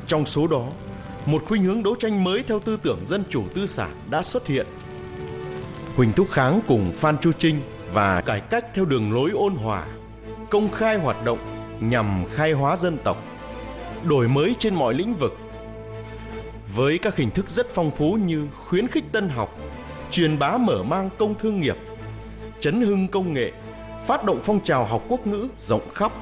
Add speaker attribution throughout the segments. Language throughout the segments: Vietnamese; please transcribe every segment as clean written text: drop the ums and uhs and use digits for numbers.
Speaker 1: Trong số đó, một khuynh hướng đấu tranh mới theo tư tưởng dân chủ tư sản đã xuất hiện. Huỳnh Thúc Kháng cùng Phan Chu Trinh và cải cách theo đường lối ôn hòa, công khai hoạt động nhằm khai hóa dân tộc, đổi mới trên mọi lĩnh vực. Với các hình thức rất phong phú như khuyến khích tân học, truyền bá mở mang công thương nghiệp, chấn hưng công nghệ, phát động phong trào học quốc ngữ rộng khắp.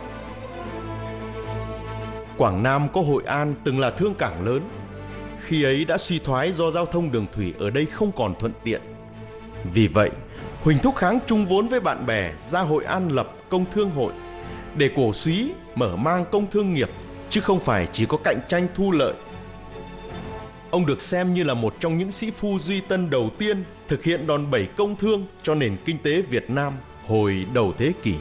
Speaker 1: Quảng Nam có Hội An từng là thương cảng lớn, khi ấy đã suy thoái do giao thông đường thủy ở đây không còn thuận tiện. Vì vậy, Huỳnh Thúc Kháng chung vốn với bạn bè ra Hội An lập công thương hội để cổ súy mở mang công thương nghiệp, chứ không phải chỉ có cạnh tranh thu lợi. Ông được xem như là một trong những sĩ phu duy tân đầu tiên thực hiện đòn bẩy công thương cho nền kinh tế Việt Nam hồi đầu thế kỷ.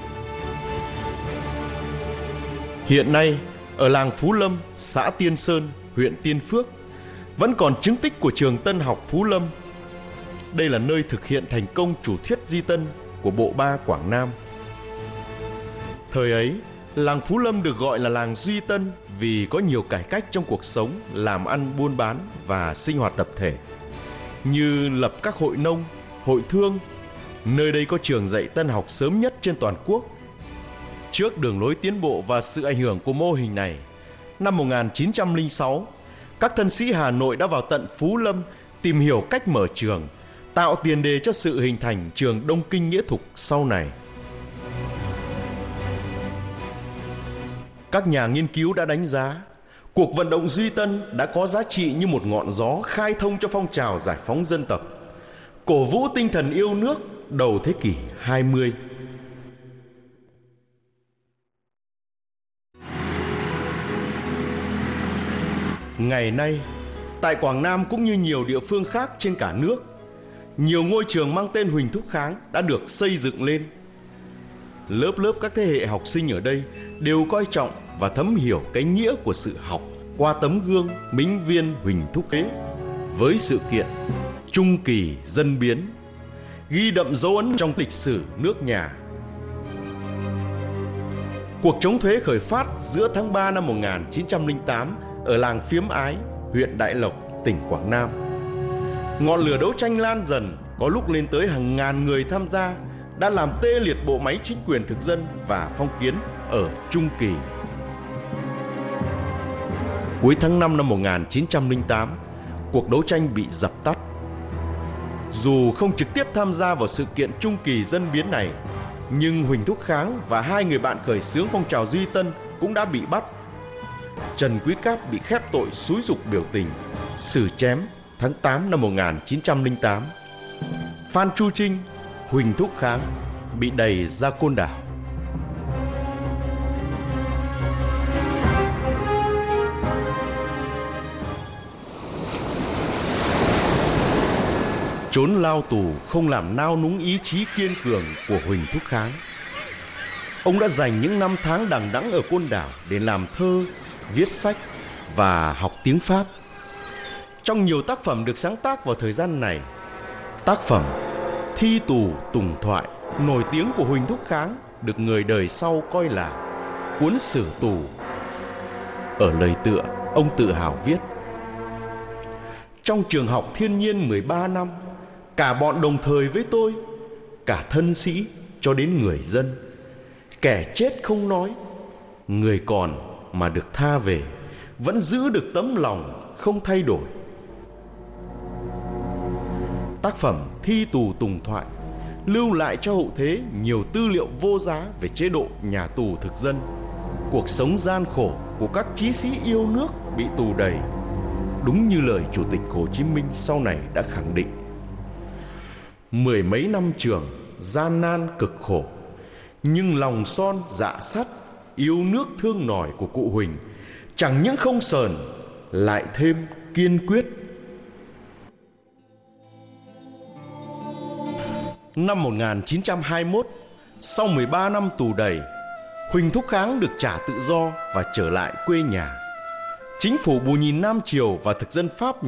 Speaker 1: Hiện nay, ở làng Phú Lâm, xã Tiên Sơn, huyện Tiên Phước, vẫn còn chứng tích của trường Tân học Phú Lâm. Đây là nơi thực hiện thành công chủ thuyết di tân của Bộ Ba Quảng Nam. Thời ấy, làng Phú Lâm được gọi là làng duy tân vì có nhiều cải cách trong cuộc sống, làm ăn buôn bán và sinh hoạt tập thể, như lập các hội nông, hội thương. Nơi đây có trường dạy tân học sớm nhất trên toàn quốc. Trước đường lối tiến bộ và sự ảnh hưởng của mô hình này, năm 1906, các thân sĩ Hà Nội đã vào tận Phú Lâm tìm hiểu cách mở trường, tạo tiền đề cho sự hình thành trường Đông Kinh Nghĩa Thục sau này. Các nhà nghiên cứu đã đánh giá, cuộc vận động duy tân đã có giá trị như một ngọn gió khai thông cho phong trào giải phóng dân tộc, cổ vũ tinh thần yêu nước đầu thế kỷ 20. Ngày nay, tại Quảng Nam cũng như nhiều địa phương khác trên cả nước, nhiều ngôi trường mang tên Huỳnh Thúc Kháng đã được xây dựng lên. Lớp lớp các thế hệ học sinh ở đây đều coi trọng và thấm hiểu cái nghĩa của sự học qua tấm gương minh viên Huỳnh Thúc Kháng với sự kiện Trung kỳ dân biến, ghi đậm dấu ấn trong lịch sử nước nhà. Cuộc chống thuế khởi phát giữa tháng 3 năm 1908 ở làng Phiếm Ái, huyện Đại Lộc, tỉnh Quảng Nam. Ngọn lửa đấu tranh lan dần, có lúc lên tới hàng ngàn người tham gia, đã làm tê liệt bộ máy chính quyền thực dân và phong kiến ở Trung kỳ. Cuối tháng 5 năm 1908, cuộc đấu tranh bị dập tắt. Dù không trực tiếp tham gia vào sự kiện Trung kỳ dân biến này, nhưng Huỳnh Thúc Kháng và hai người bạn khởi xướng phong trào duy tân cũng đã bị bắt. Trần Quý Cáp bị khép tội xúi giục biểu tình, xử chém tháng 8 năm 1908. Phan Chu Trinh, Huỳnh Thúc Kháng bị đày ra Côn Đảo. Trốn lao tù không làm nao núng ý chí kiên cường của Huỳnh Thúc Kháng. Ông đã dành những năm tháng đằng đẵng ở Côn Đảo để làm thơ, viết sách và học tiếng Pháp. Trong nhiều tác phẩm được sáng tác vào thời gian này, tác phẩm Thi tù tùng thoại nổi tiếng của Huỳnh Thúc Kháng được người đời sau coi là cuốn sử tù. Ở lời tựa, ông tự hào viết: trong trường học thiên nhiên 13 năm, cả bọn đồng thời với tôi, cả thân sĩ cho đến người dân. Kẻ chết không nói, người còn mà được tha về, vẫn giữ được tấm lòng không thay đổi. Tác phẩm Thi tù tùng thoại lưu lại cho hậu thế nhiều tư liệu vô giá về chế độ nhà tù thực dân, cuộc sống gian khổ của các chí sĩ yêu nước bị tù đầy. Đúng như lời Chủ tịch Hồ Chí Minh sau này đã khẳng định: mười mấy năm trường gian nan cực khổ, nhưng lòng son dạ sắt yêu nước thương nòi của cụ Huỳnh chẳng những không sờn, lại thêm kiên quyết. Năm 1921, sau 13 năm tù đầy, Huỳnh Thúc Kháng được trả tự do và trở lại quê nhà. Chính phủ bù nhìn Nam Triều và thực dân Pháp